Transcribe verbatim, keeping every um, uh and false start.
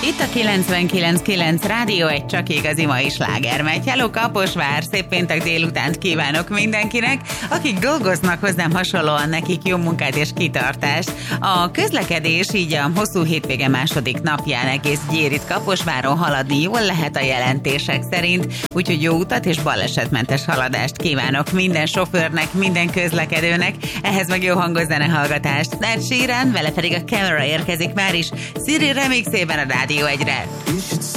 Itt a kilencvenkilenc kilenc Rádió, egy csak igazi mai sláger megy. Hello Kaposvár, szép péntek délutánt kívánok mindenkinek, akik dolgoznak, hozzám hasonlóan nekik jó munkát és kitartást. A közlekedés így a hosszú hétvége második napján egész gyérit Kaposváron haladni jól lehet a jelentések szerint, úgyhogy jó utat és balesetmentes haladást kívánok minden sofőrnek, minden közlekedőnek, ehhez meg jó hangos zenehallgatást. Ed Sheeran, vele pedig a Camera érkezik már is Siri remixében a Rádió egyre.